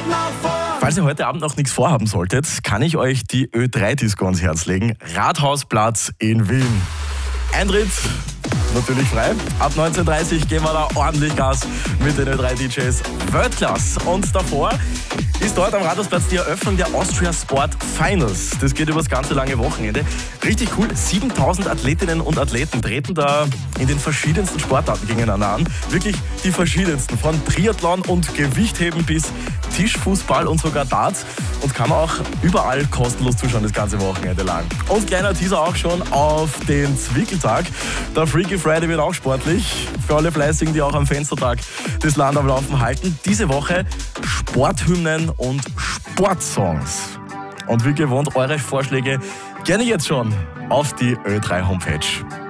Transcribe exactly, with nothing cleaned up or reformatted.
Falls ihr heute Abend noch nichts vorhaben solltet, kann ich euch die Ö drei Disco ans Herz legen. Rathausplatz in Wien. Eintritt natürlich frei. Ab neunzehn Uhr dreißig gehen wir da ordentlich Gas mit den Ö drei D Js. Weltklasse. Und davor ist dort am Rathausplatz die Eröffnung der Austria Sport Finals. Das geht über das ganze lange Wochenende. Richtig cool. siebentausend Athletinnen und Athleten treten da in den verschiedensten Sportarten gegeneinander an. Wirklich die verschiedensten. Von Triathlon und Gewichtheben bis Tischfußball und sogar Darts. Und kann man auch überall kostenlos zuschauen, das ganze Wochenende lang. Und kleiner Teaser auch schon auf den Zwickeltag. Der Freaky Friday wird auch sportlich. Für alle Fleißigen, die auch am Fenstertag das Land am Laufen halten. Diese Woche Sporthymnen und Sportsongs. Und wie gewohnt, eure Vorschläge gerne jetzt schon auf die Ö drei Homepage.